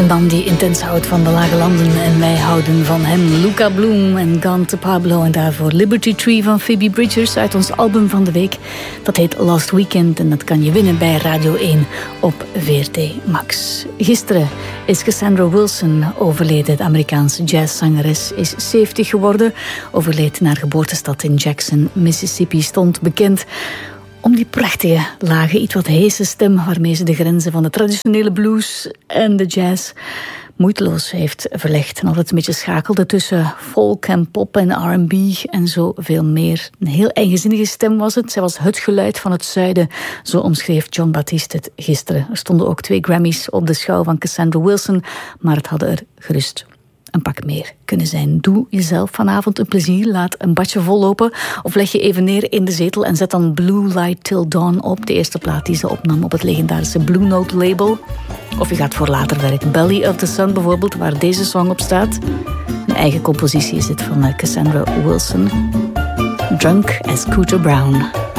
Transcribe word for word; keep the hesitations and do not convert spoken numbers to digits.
Een man die intens houdt van de lage landen en wij houden van hem. Luca Bloom en Gone to Pablo en daarvoor Liberty Tree van Phoebe Bridgers uit ons album van de week. Dat heet Last Weekend en dat kan je winnen bij Radio één op V R T Max. Gisteren is Cassandra Wilson overleden. De Amerikaanse jazzzangeres is zeventig geworden. Overleed in haar geboortestad in Jackson, Mississippi. Stond bekend om die prachtige, lage, iets wat heese stem waarmee ze de grenzen van de traditionele blues en de jazz moeiteloos heeft verlegd. En altijd een beetje schakelde tussen folk en pop en R en B en zoveel meer. Een heel eigenzinnige stem was het. Zij was het geluid van het zuiden. Zo omschreef John Batiste het gisteren. Er stonden ook twee Grammys op de schouw van Cassandra Wilson, maar het hadden er gerust een pak meer kunnen zijn. Doe jezelf vanavond een plezier. Laat een badje vollopen of leg je even neer in de zetel en zet dan Blue Light Till Dawn op. De eerste plaat die ze opnam op het legendarische Blue Note label. Of je gaat voor later werk. Belly of the Sun bijvoorbeeld, waar deze song op staat. Een eigen compositie is dit van Cassandra Wilson. Drunk as Scooter Brown.